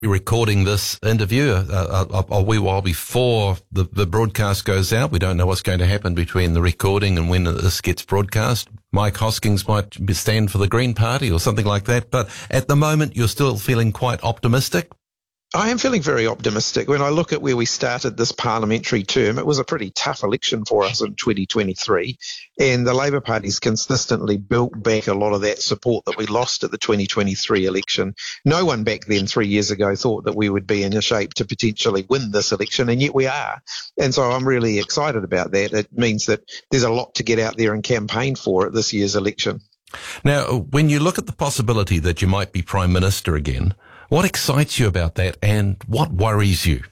recording this interview a wee while before the broadcast goes out. We don't know what's going to happen between the recording and when this gets broadcast. Mike Hoskins might stand for the Green Party or something like that. But at the moment, you're still feeling quite optimistic. I am feeling very optimistic. When I look at where we started this parliamentary term, it was a pretty tough election for us in 2023, and the Labour Party's consistently built back a lot of that support that we lost at the 2023 election. No one back then 3 years ago thought that we would be in a shape to potentially win this election, and yet we are. And so I'm really excited about that. It means that there's a lot to get out there and campaign for at this year's election. Now, when you look at the possibility that you might be Prime Minister again, what excites you about that and what worries you?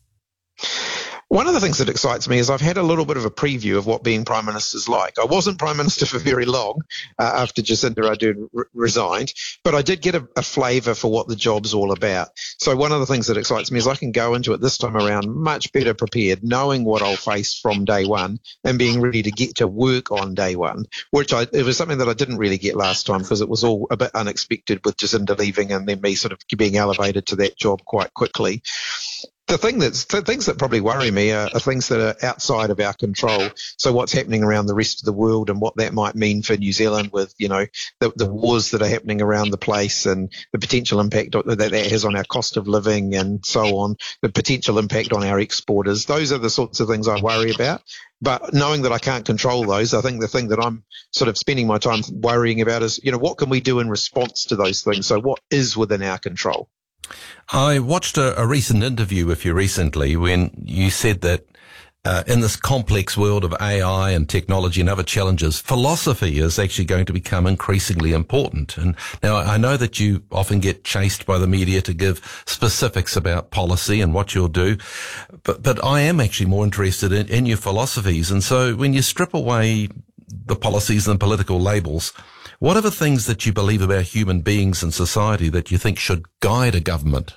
One of the things that excites me is I've had a little bit of a preview of what being Prime Minister is like. I wasn't Prime Minister for very long after Jacinda Ardern resigned, but I did get a flavour for what the job's all about. So one of the things that excites me is I can go into it this time around much better prepared, knowing what I'll face from day one and being ready to get to work on day one, it was something that I didn't really get last time because it was all a bit unexpected with Jacinda leaving and then me sort of being elevated to that job quite quickly. The things that probably worry me are things that are outside of our control. So what's happening around the rest of the world and what that might mean for New Zealand with, the wars that are happening around the place and the potential impact that has on our cost of living and so on, the potential impact on our exporters. Those are the sorts of things I worry about. But knowing that I can't control those, I think the thing that I'm sort of spending my time worrying about is, what can we do in response to those things? So what is within our control? I watched a recent interview with you recently when you said that in this complex world of AI and technology and other challenges, philosophy is actually going to become increasingly important. And now I know that you often get chased by the media to give specifics about policy and what you'll do, but I am actually more interested in your philosophies. And so when you strip away the policies and political labels, what are the things that you believe about human beings and society that you think should guide a government?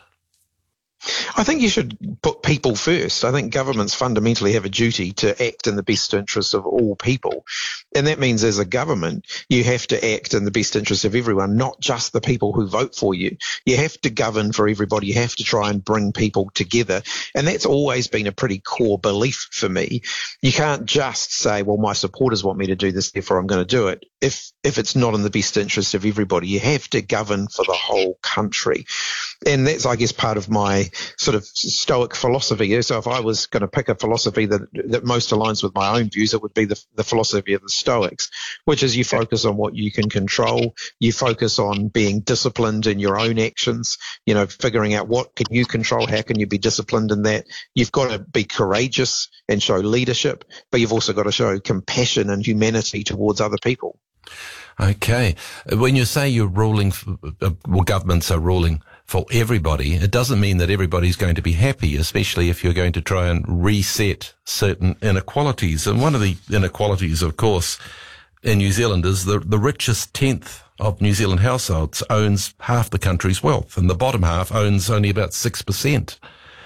I think you should put people first. I think governments fundamentally have a duty to act in the best interest of all people. And that means as a government, you have to act in the best interest of everyone, not just the people who vote for you. You have to govern for everybody. You have to try and bring people together. And that's always been a pretty core belief for me. You can't just say, well, my supporters want me to do this, therefore I'm going to do it. If it's not in the best interest of everybody, you have to govern for the whole country. And that's, I guess, part of my sort of Stoic philosophy. So if I was going to pick a philosophy that most aligns with my own views, it would be the philosophy of the Stoics, which is you focus on what you can control. You focus on being disciplined in your own actions, figuring out what can you control, how can you be disciplined in that. You've got to be courageous and show leadership, but you've also got to show compassion and humanity towards other people. Okay. When you say you're ruling, governments are ruling for everybody, it doesn't mean that everybody's going to be happy, especially if you're going to try and reset certain inequalities. And one of the inequalities, of course, in New Zealand is the richest tenth of New Zealand households owns half the country's wealth, and the bottom half owns only about 6%.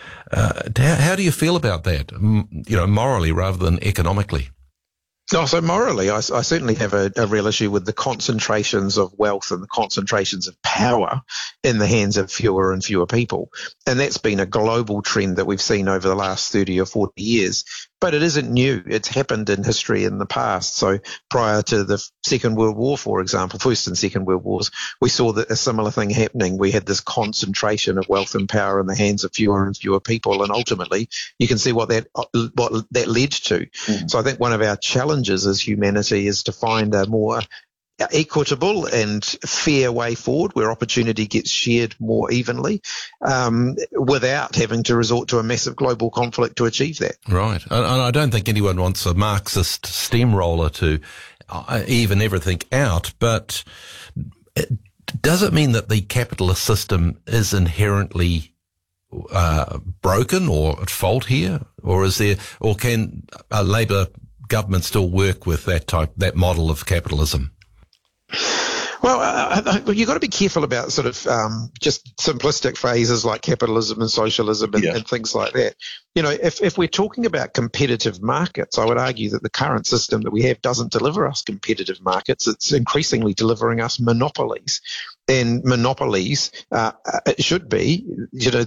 How do you feel about that, morally rather than economically? No, so morally, I certainly have a real issue with the concentrations of wealth and the concentrations of power in the hands of fewer and fewer people. And that's been a global trend that we've seen over the last 30 or 40 years. But it isn't new. It's happened in history in the past. So prior to the Second World War, for example, First and Second World Wars, we saw that a similar thing happening. We had this concentration of wealth and power in the hands of fewer and fewer people. And ultimately, you can see what that led to. So I think one of our challenges as humanity is to find a more equitable and fair way forward where opportunity gets shared more evenly without having to resort to a massive global conflict to achieve that. Right. And I don't think anyone wants a Marxist steamroller to even everything out, but does it mean that the capitalist system is inherently broken or at fault here? Or can a Labour government still work with that model of capitalism? Well, you've got to be careful about sort of just simplistic phrases like capitalism and socialism and things like that. If we're talking about competitive markets, I would argue that the current system that we have doesn't deliver us competitive markets. It's increasingly delivering us monopolies. and monopolies, it should be,